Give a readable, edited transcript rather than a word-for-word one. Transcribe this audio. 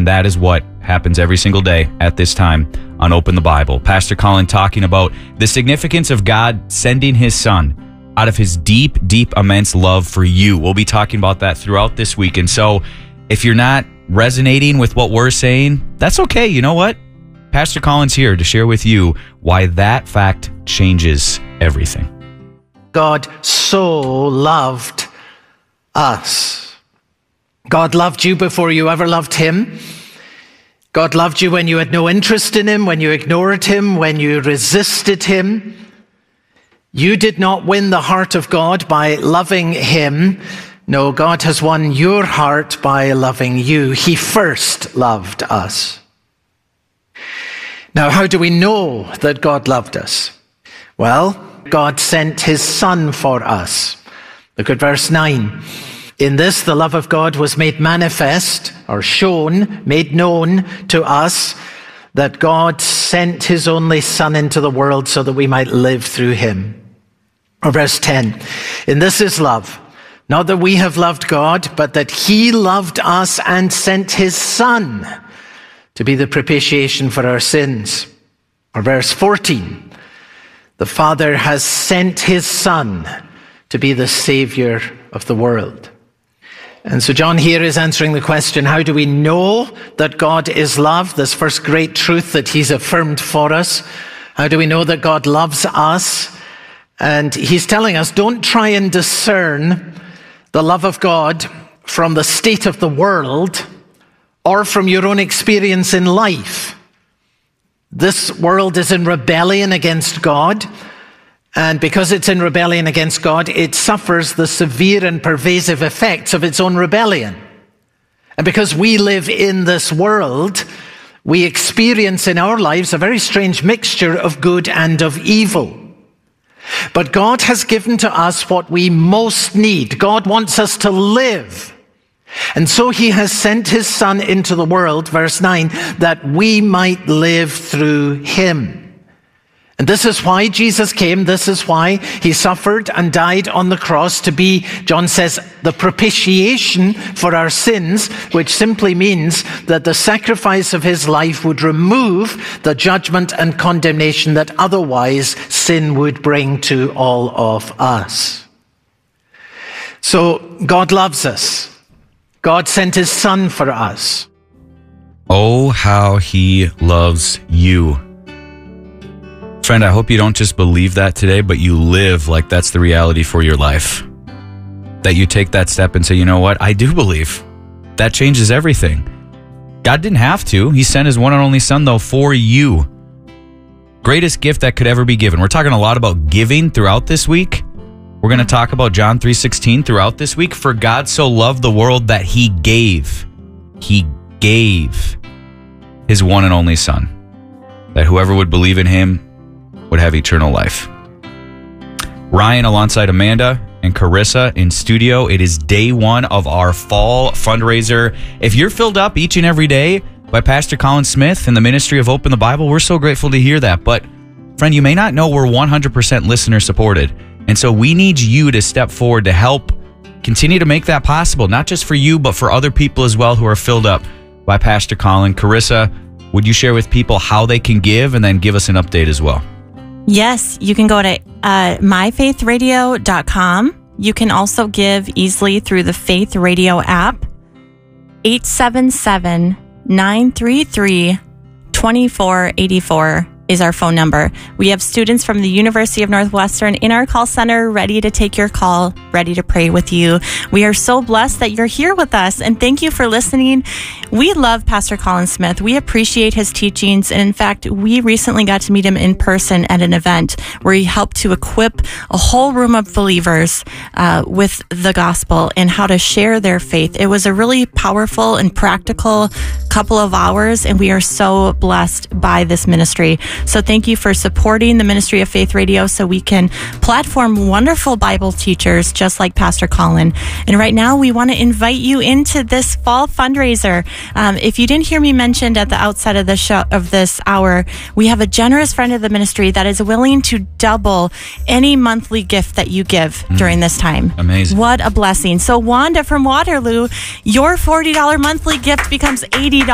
and that is what happens every single day at this time on Open the Bible. Pastor Colin talking about the significance of God sending his son out of his deep, deep, immense love for you. We'll be talking about that throughout this week. And so if you're not resonating with what we're saying, that's okay. You know what? Pastor Colin's here to share with you why that fact changes everything. God so loved us. God loved you before you ever loved him. God loved you when you had no interest in him, when you ignored him, when you resisted him. You did not win the heart of God by loving him. No, God has won your heart by loving you. He first loved us. Now, how do we know that God loved us? Well, God sent his son for us. Look at verse 9. In this, the love of God was made manifest, or shown, made known to us, that God sent his only son into the world so that we might live through him. Or verse 10. In this is love, not that we have loved God, but that he loved us and sent his son to be the propitiation for our sins. Or verse 14. The Father has sent his son to be the Savior of the world. And so John here is answering the question, how do we know that God is love? This first great truth that he's affirmed for us. How do we know that God loves us? And he's telling us, don't try and discern the love of God from the state of the world or from your own experience in life. This world is in rebellion against God. And because it's in rebellion against God, it suffers the severe and pervasive effects of its own rebellion. And because we live in this world, we experience in our lives a very strange mixture of good and of evil. But God has given to us what we most need. God wants us to live. And so he has sent his son into the world, verse 9, that we might live through him. And this is why Jesus came. This is why he suffered and died on the cross, to be, John says, the propitiation for our sins, which simply means that the sacrifice of his life would remove the judgment and condemnation that otherwise sin would bring to all of us. So God loves us. God sent his son for us. Oh, how he loves you. Friend, I hope you don't just believe that today, but you live like that's the reality for your life. That you take that step and say, you know what? I do believe. That changes everything. God didn't have to. He sent his one and only son, though, for you. Greatest gift that could ever be given. We're talking a lot about giving throughout this week. We're going to talk about John 3:16 throughout this week. For God so loved the world that he gave. He gave his one and only son. That whoever would believe in him would have eternal life. Ryan alongside Amanda and Carissa in studio. It is day one of our fall fundraiser. If you're filled up each and every day by Pastor Colin Smith and the ministry of Open the Bible, we're so grateful to hear that. But friend, you may not know we're 100% listener supported. And so we need you to step forward to help continue to make that possible, not just for you, but for other people as well who are filled up by Pastor Colin. Carissa, would you share with people how they can give and then give us an update as well? Yes, you can go to myfaithradio.com. You can also give easily through the Faith Radio app. 877-933-2484 is our phone number. We have students from the University of Northwestern in our call center ready to take your call, ready to pray with you. We are so blessed that you're here with us, and thank you for listening. We love Pastor Colin Smith. We appreciate his teachings, and in fact, we recently got to meet him in person at an event where he helped to equip a whole room of believers with the gospel and how to share their faith. It was a really powerful and practical couple of hours, and we are so blessed by this ministry. So thank you for supporting the ministry of Faith Radio so we can platform wonderful Bible teachers just like Pastor Colin. And right now we want to invite you into this fall fundraiser. If you didn't hear me mentioned at the outset of the show of this hour, we have a generous friend of the ministry that is willing to double any monthly gift that you give during this time. Amazing. What a blessing. So Wanda from Waterloo, your $40 monthly gift becomes $80